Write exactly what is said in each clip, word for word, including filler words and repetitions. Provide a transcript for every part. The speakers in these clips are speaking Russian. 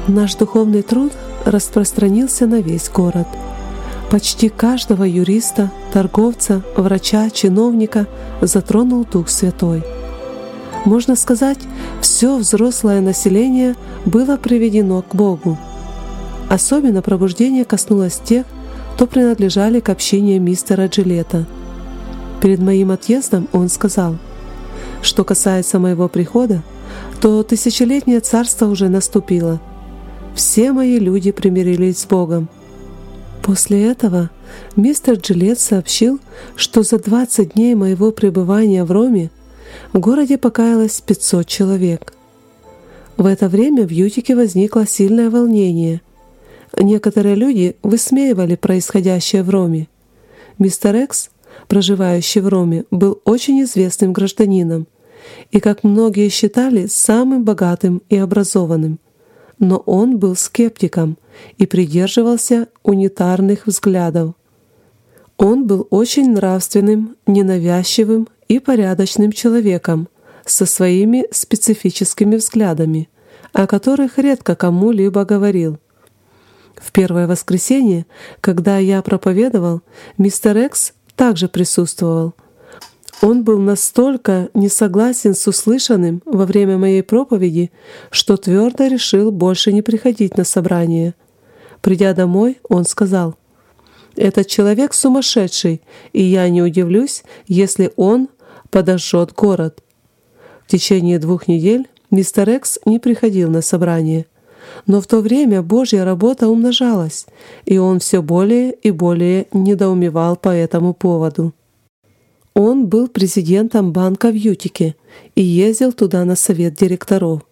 Наш духовный труд распространился на весь город. Почти каждого юриста, торговца, врача, чиновника затронул Дух Святой. Можно сказать, все взрослое население было приведено к Богу. Особенно пробуждение коснулось тех, кто принадлежали к общине мистера Джилета. Перед моим отъездом он сказал: «Что касается моего прихода, то тысячелетнее царство уже наступило. Все мои люди примирились с Богом». После этого мистер Джилет сообщил, что за двадцать дней моего пребывания в Роме в городе покаялось пятьсот человек. В это время в Ютике возникло сильное волнение. Некоторые люди высмеивали происходящее в Роме. Мистер Экс, проживающий в Роме, был очень известным гражданином и, как многие считали, самым богатым и образованным. Но он был скептиком и придерживался унитарных взглядов. Он был очень нравственным, ненавязчивым и порядочным человеком со своими специфическими взглядами, о которых редко кому-либо говорил. В первое воскресенье, когда я проповедовал, мистер Экс также присутствовал. Он был настолько не согласен с услышанным во время моей проповеди, что твердо решил больше не приходить на собрание. Придя домой, он сказал: «Этот человек сумасшедший, и я не удивлюсь, если он подожжет город». В течение двух недель мистер Экс не приходил на собрание. Но в то время Божья работа умножалась, и он все более и более недоумевал по этому поводу. Он был президентом банка в Ютике и ездил туда на совет директоров.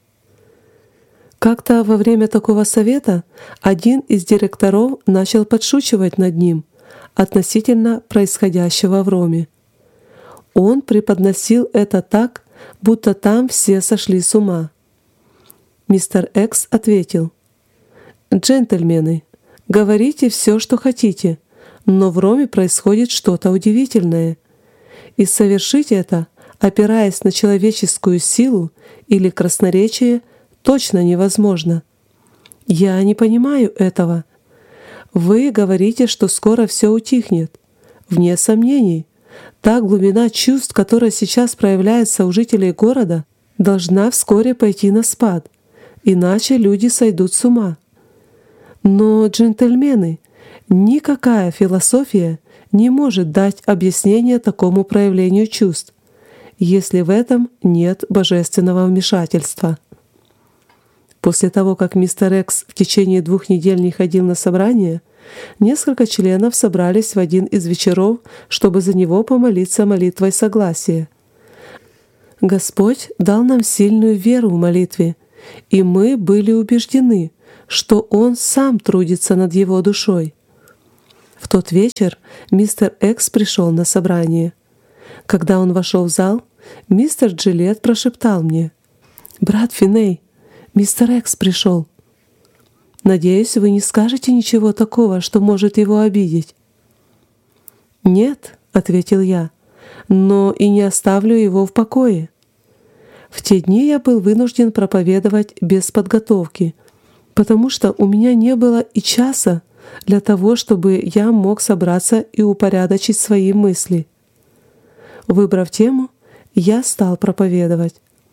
Как-то во время такого совета один из директоров начал подшучивать над ним относительно происходящего в Роме. Он преподносил это так, будто там все сошли с ума. Мистер Экс ответил: «Джентльмены, говорите все, что хотите, но в Роме происходит что-то удивительное. И совершить это, опираясь на человеческую силу или красноречие, точно невозможно. Я не понимаю этого. Вы говорите, что скоро все утихнет. Вне сомнений, та глубина чувств, которая сейчас проявляется у жителей города, должна вскоре пойти на спад, иначе люди сойдут с ума. Но, джентльмены, никакая философия не может дать объяснение такому проявлению чувств, если в этом нет божественного вмешательства». После того, как мистер Экс в течение двух недель не ходил на собрание, несколько членов собрались в один из вечеров, чтобы за него помолиться молитвой согласия. Господь дал нам сильную веру в молитве, и мы были убеждены, что Он сам трудится над его душой. В тот вечер мистер Экс пришел на собрание. Когда он вошел в зал, мистер Джилет прошептал мне: «Брат Финей, мистер Экс пришел. Надеюсь, вы не скажете ничего такого, что может его обидеть». «Нет», — ответил я, — «но и не оставлю его в покое». В те дни я был вынужден проповедовать без подготовки, потому что у меня не было и часа для того, чтобы я мог собраться и упорядочить свои мысли. Выбрав тему, я стал проповедовать.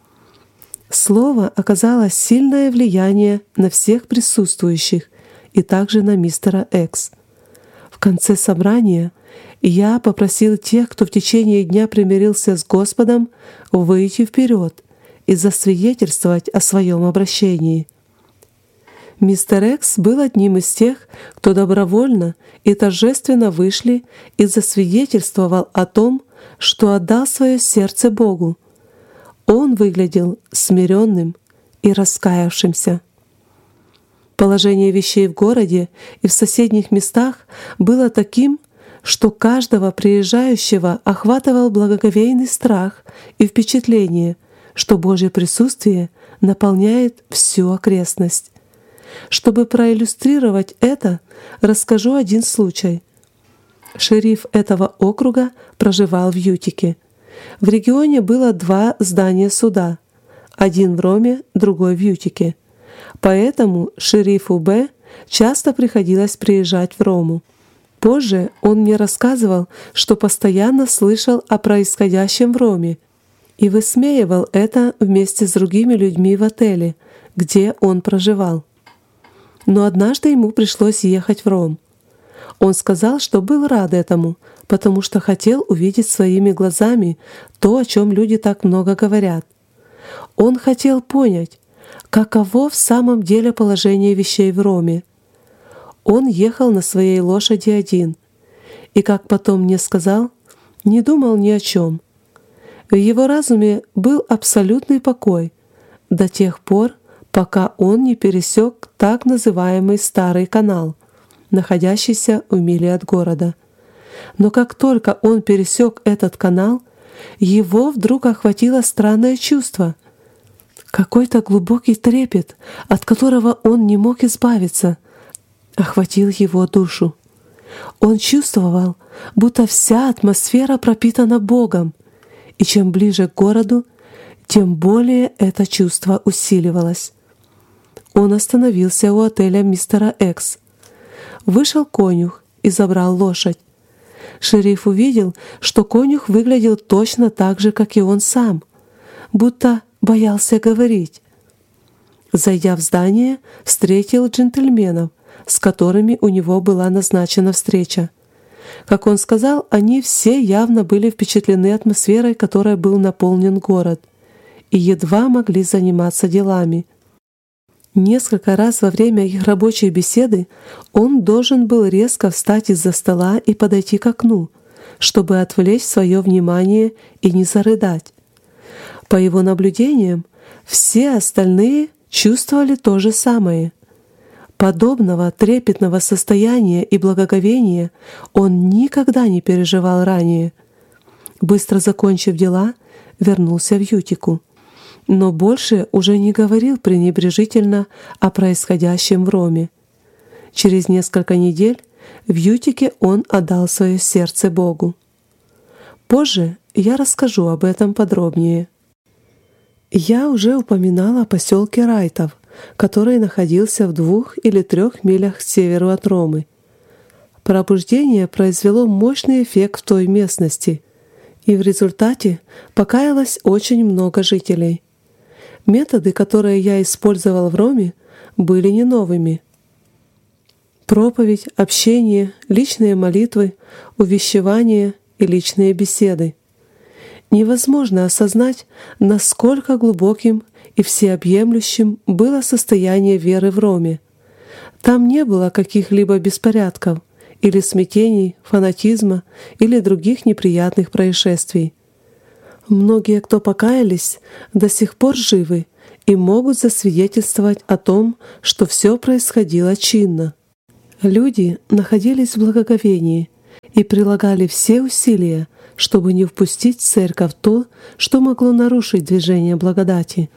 Слово оказало сильное влияние на всех присутствующих и также на мистера Экс. В конце собрания я попросил тех, кто в течение дня примирился с Господом, выйти вперед и засвидетельствовать о своем обращении. Мистер Экс был одним из тех, кто добровольно и торжественно вышли и засвидетельствовал о том, что отдал свое сердце Богу. Он выглядел смиренным и раскаявшимся. Положение вещей в городе и в соседних местах было таким, что каждого приезжающего охватывал благоговейный страх и впечатление, что Божье присутствие наполняет всю окрестность. Чтобы проиллюстрировать это, расскажу один случай. Шериф этого округа проживал в Ютике. В регионе было два здания суда, один в Роме, другой в Ютике. Поэтому шерифу Б часто приходилось приезжать в Рому. Позже он мне рассказывал, что постоянно слышал о происходящем в Роме и высмеивал это вместе с другими людьми в отеле, где он проживал. Но однажды ему пришлось ехать в Ром. Он сказал, что был рад этому, потому что хотел увидеть своими глазами то, о чем люди так много говорят. Он хотел понять, каково в самом деле положение вещей в Роме. Он ехал на своей лошади один и, как потом мне сказал, не думал ни о чем. В его разуме был абсолютный покой до тех пор, пока он не пересек так называемый Старый канал, находящийся в миле от города. Но как только он пересек этот канал, его вдруг охватило странное чувство, какой-то глубокий трепет, от которого он не мог избавиться, охватил его душу. Он чувствовал, будто вся атмосфера пропитана Богом, и чем ближе к городу, тем более это чувство усиливалось. Он остановился у отеля мистера Экс. Вышел конюх и забрал лошадь. Шериф увидел, что конюх выглядел точно так же, как и он сам, будто боялся говорить. Зайдя в здание, встретил джентльменов, с которыми у него была назначена встреча. Как он сказал, они все явно были впечатлены атмосферой, которой был наполнен город, и едва могли заниматься делами. Несколько раз во время их рабочей беседы он должен был резко встать из-за стола и подойти к окну, чтобы отвлечь свое внимание и не зарыдать. По его наблюдениям, все остальные чувствовали то же самое. Подобного трепетного состояния и благоговения он никогда не переживал ранее. Быстро закончив дела, вернулся в Ютику, но больше уже не говорил пренебрежительно о происходящем в Роме. Через несколько недель в Ютике он отдал свое сердце Богу. Позже я расскажу об этом подробнее. Я уже упоминала о поселке Райтов, который находился в двух или трех милях к северу от Ромы. Пробуждение произвело мощный эффект в той местности, и в результате покаялось очень много жителей. Методы, которые я использовал в Роме, были не новыми. Проповедь, общение, личные молитвы, увещевания и личные беседы. Невозможно осознать, насколько глубоким и всеобъемлющим было состояние веры в Роме. Там не было каких-либо беспорядков или смятений, фанатизма или других неприятных происшествий. Многие, кто покаялись, до сих пор живы и могут засвидетельствовать о том, что все происходило чинно. Люди находились в благоговении и прилагали все усилия, чтобы не впустить в церковь то, что могло нарушить движение благодати.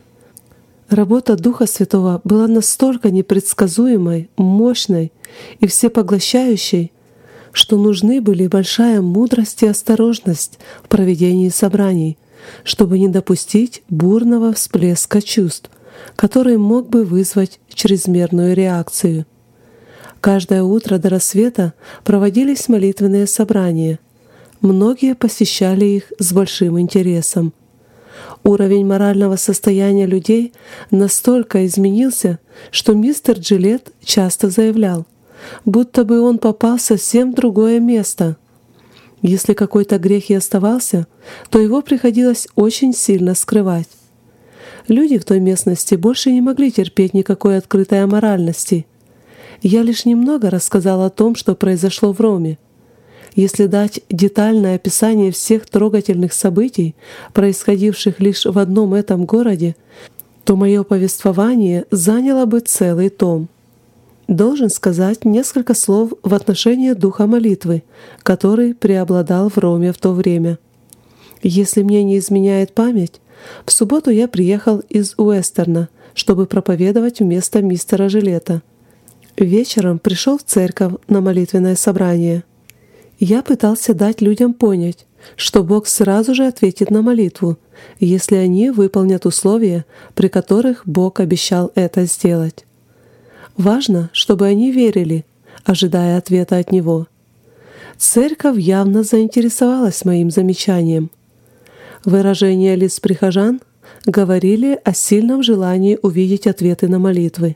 Работа Духа Святого была настолько непредсказуемой, мощной и всепоглощающей, что нужны были большая мудрость и осторожность в проведении собраний, чтобы не допустить бурного всплеска чувств, который мог бы вызвать чрезмерную реакцию. Каждое утро до рассвета проводились молитвенные собрания. Многие посещали их с большим интересом. Уровень морального состояния людей настолько изменился, что мистер Джилет часто заявлял, будто бы он попал в совсем другое место. Если какой-то грех и оставался, то его приходилось очень сильно скрывать. Люди в той местности больше не могли терпеть никакой открытой аморальности. Я лишь немного рассказал о том, что произошло в Роме. Если дать детальное описание всех трогательных событий, происходивших лишь в одном этом городе, то мое повествование заняло бы целый том. Должен сказать несколько слов в отношении духа молитвы, который преобладал в Роме в то время. Если мне не изменяет память, в субботу я приехал из Уэстерна, чтобы проповедовать вместо мистера Джилета. Вечером пришел в церковь на молитвенное собрание. Я пытался дать людям понять, что Бог сразу же ответит на молитву, если они выполнят условия, при которых Бог обещал это сделать. Важно, чтобы они верили, ожидая ответа от Него. Церковь явно заинтересовалась моим замечанием. Выражения лиц прихожан говорили о сильном желании увидеть ответы на молитвы.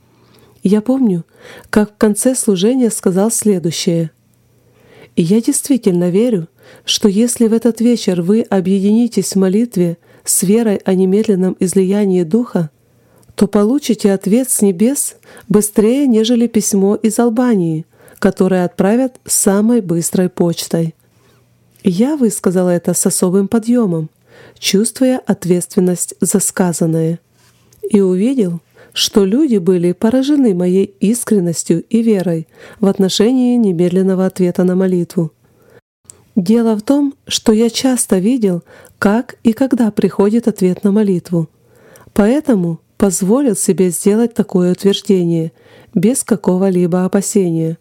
Я помню, как в конце служения сказал следующее. «И я действительно верю, что если в этот вечер вы объединитесь в молитве с верой о немедленном излиянии Духа, то получите ответ с небес быстрее, нежели письмо из Албании, которое отправят самой быстрой почтой». Я высказала это с особым подъемом, чувствуя ответственность за сказанное, и увидел, что люди были поражены моей искренностью и верой в отношении немедленного ответа на молитву. Дело в том, что я часто видел, как и когда приходит ответ на молитву, поэтому позволил себе сделать такое утверждение без какого-либо опасения.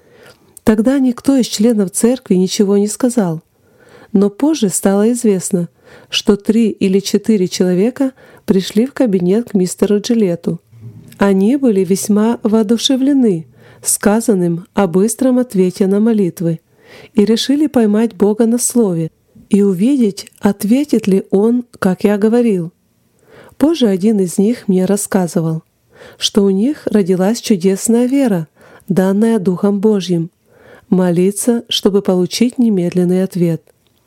Тогда никто из членов церкви ничего не сказал, но позже стало известно, что три или четыре человека пришли в кабинет к мистеру Джилету. Они были весьма воодушевлены сказанным о быстром ответе на молитвы и решили поймать Бога на слове и увидеть, ответит ли Он, как я говорил. Позже один из них мне рассказывал, что у них родилась чудесная вера, данная Духом Божьим, молиться, чтобы получить немедленный ответ.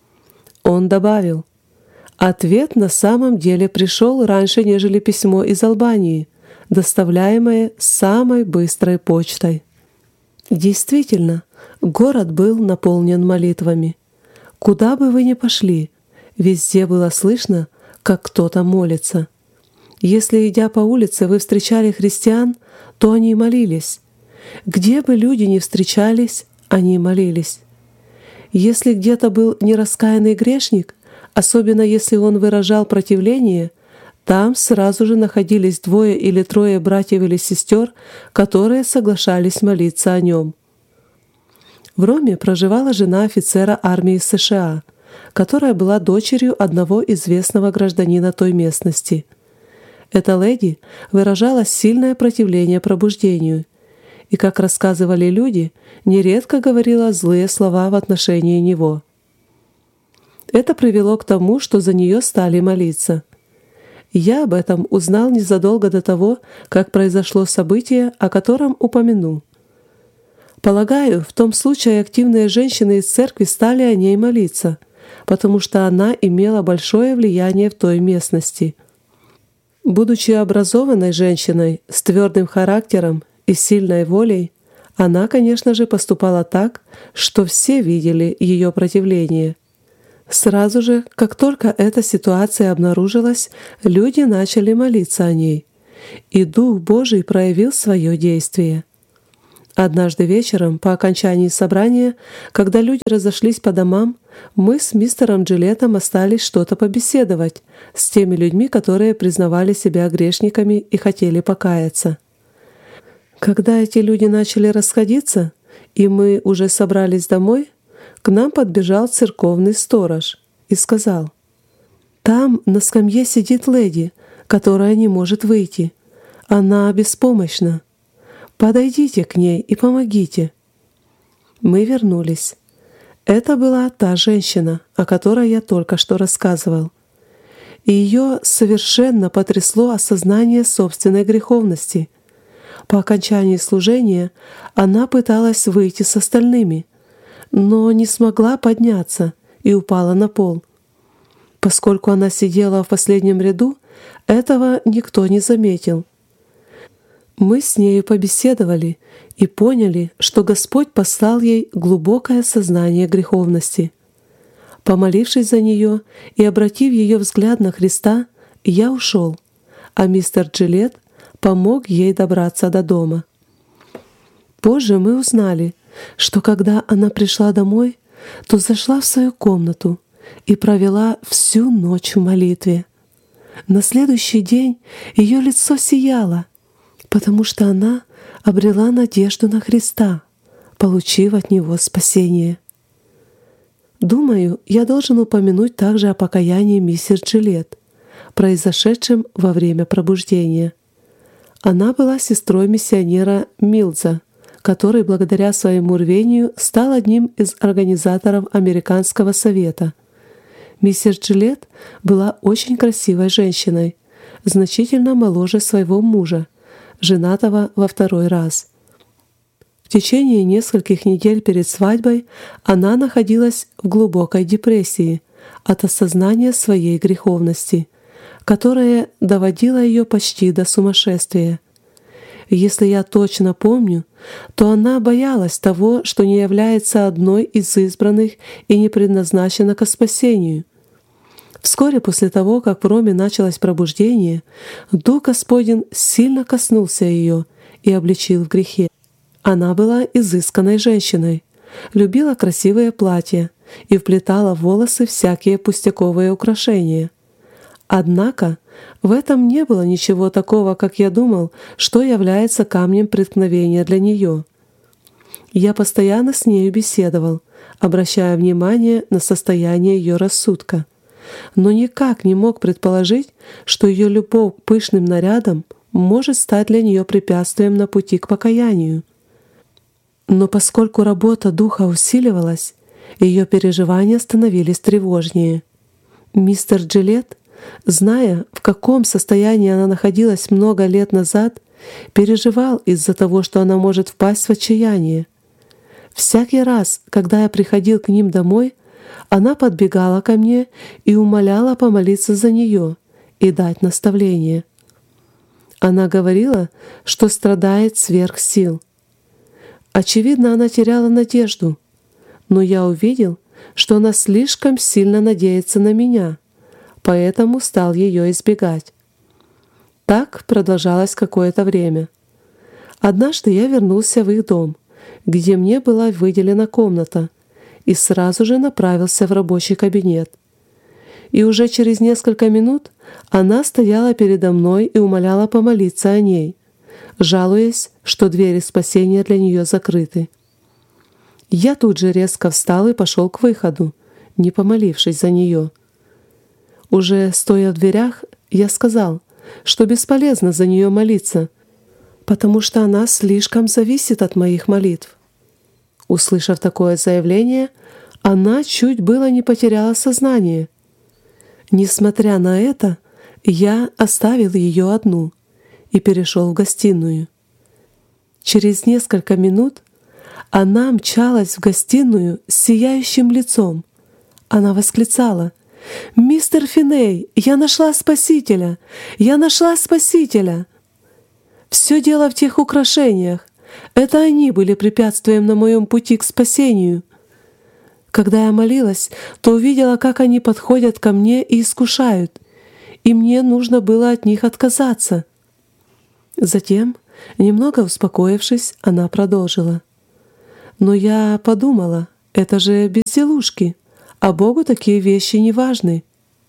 Он добавил, ответ на самом деле пришел раньше, нежели письмо из Албании, доставляемое самой быстрой почтой. Действительно, город был наполнен молитвами. Куда бы вы ни пошли, везде было слышно, как кто-то молится. Если, идя по улице, вы встречали христиан, то они молились. Где бы люди ни встречались, они молились. Если где-то был нераскаянный грешник, особенно если он выражал противление, там сразу же находились двое или трое братьев или сестер, которые соглашались молиться о нем. В Роме проживала жена офицера армии США, которая была дочерью одного известного гражданина той местности. Эта леди выражала сильное противление пробуждению и, как рассказывали люди, нередко говорила злые слова в отношении него. Это привело к тому, что за нее стали молиться. Я об этом узнал незадолго до того, как произошло событие, о котором упомяну. Полагаю, в том случае активные женщины из церкви стали о ней молиться, потому что она имела большое влияние в той местности. Будучи образованной женщиной с твердым характером и сильной волей, она, конечно же, поступала так, что все видели ее противление. Сразу же, как только эта ситуация обнаружилась, люди начали молиться о ней, и Дух Божий проявил свое действие. Однажды вечером, по окончании собрания, когда люди разошлись по домам, мы с мистером Джилетом остались что-то побеседовать с теми людьми, которые признавали себя грешниками и хотели покаяться. Когда эти люди начали расходиться, и мы уже собрались домой, к нам подбежал церковный сторож и сказал: «Там на скамье сидит леди, которая не может выйти. Она беспомощна. Подойдите к ней и помогите». Мы вернулись. Это была та женщина, о которой я только что рассказывал. И ее совершенно потрясло осознание собственной греховности. По окончании служения она пыталась выйти с остальными, но не смогла подняться и упала на пол. Поскольку она сидела в последнем ряду, этого никто не заметил. Мы с нею побеседовали и поняли, что Господь послал ей глубокое сознание греховности. Помолившись за нее и обратив ее взгляд на Христа, я ушел, а мистер Джилет помог ей добраться до дома. Позже мы узнали, что когда она пришла домой, то зашла в свою комнату и провела всю ночь в молитве. На следующий день ее лицо сияло, потому что она обрела надежду на Христа, получив от Него спасение. Думаю, я должен упомянуть также о покаянии миссис Джилетт, произошедшем во время пробуждения. Она была сестрой миссионера Милза, который благодаря своему рвению стал одним из организаторов Американского совета. Миссис Джилетт была очень красивой женщиной, значительно моложе своего мужа, женатого во второй раз. В течение нескольких недель перед свадьбой она находилась в глубокой депрессии от осознания своей греховности, которая доводила ее почти до сумасшествия. Если я точно помню, то она боялась того, что не является одной из избранных и не предназначена ко спасению. Вскоре после того, как в Роме началось пробуждение, Дух Господень сильно коснулся ее и обличил в грехе. Она была изысканной женщиной, любила красивые платья и вплетала в волосы всякие пустяковые украшения. Однако в этом не было ничего такого, как я думал, что является камнем преткновения для нее. Я постоянно с нею беседовал, обращая внимание на состояние ее рассудка, но никак не мог предположить, что ее любовь к пышным нарядам может стать для нее препятствием на пути к покаянию. Но поскольку работа духа усиливалась, ее переживания становились тревожнее. Мистер Джилетт, зная, в каком состоянии она находилась много лет назад, переживал из-за того, что она может впасть в отчаяние. Всякий раз, когда я приходил к ним домой, она подбегала ко мне и умоляла помолиться за нее и дать наставление. Она говорила, что страдает сверх сил. Очевидно, она теряла надежду, но я увидел, что она слишком сильно надеется на меня, поэтому стал ее избегать. Так продолжалось какое-то время. Однажды я вернулся в их дом, где мне была выделена комната, и сразу же направился в рабочий кабинет. И уже через несколько минут она стояла передо мной и умоляла помолиться о ней, жалуясь, что двери спасения для нее закрыты. Я тут же резко встал и пошел к выходу, не помолившись за нее. Уже стоя в дверях, я сказал, что бесполезно за нее молиться, потому что она слишком зависит от моих молитв. Услышав такое заявление, она чуть было не потеряла сознание. Несмотря на это, я оставил ее одну и перешел в гостиную. Через несколько минут она мчалась в гостиную с сияющим лицом. Она восклицала: «Мистер Финей, я нашла Спасителя! Я нашла Спасителя!» Все дело в тех украшениях. Это они были препятствием на моем пути к спасению. Когда я молилась, то увидела, как они подходят ко мне и искушают, и мне нужно было от них отказаться. Затем, немного успокоившись, она продолжила: «Но я подумала, это же безделушки, а Богу такие вещи не важны».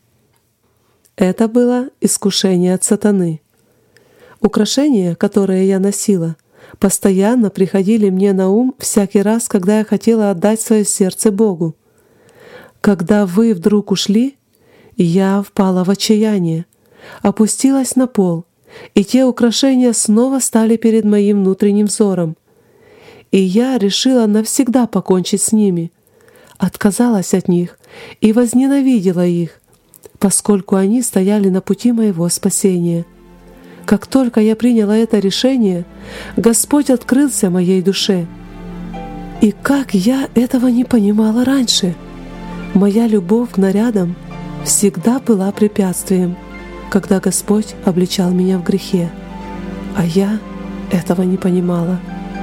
Это было искушение от сатаны. Украшения, которые я носила, постоянно приходили мне на ум всякий раз, когда я хотела отдать свое сердце Богу. Когда вы вдруг ушли, я впала в отчаяние, опустилась на пол, и те украшения снова стали перед моим внутренним взором. И я решила навсегда покончить с ними, отказалась от них и возненавидела их, поскольку они стояли на пути моего спасения. Как только я приняла это решение, Господь открылся моей душе. И как я этого не понимала раньше! Моя любовь к нарядам всегда была препятствием, когда Господь обличал меня в грехе, а я этого не понимала.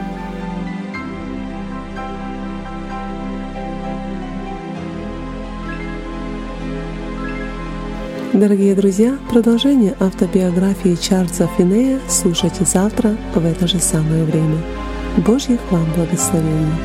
Дорогие друзья, продолжение автобиографии Чарльза Финея слушайте завтра в это же самое время. Божьих вам благословений!